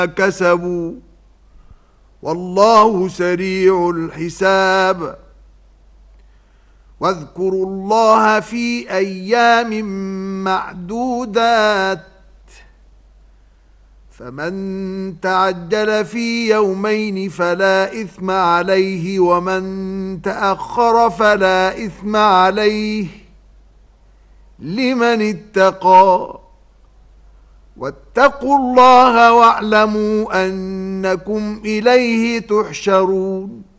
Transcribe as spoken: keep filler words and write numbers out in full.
كسبوا والله سريع الحساب. واذكروا الله في أيام معدودات، فمن تعجل في يومين فلا إثم عليه، ومن تأخر فلا إثم عليه لمن اتقى. واتقوا الله واعلموا أنكم إليه تحشرون.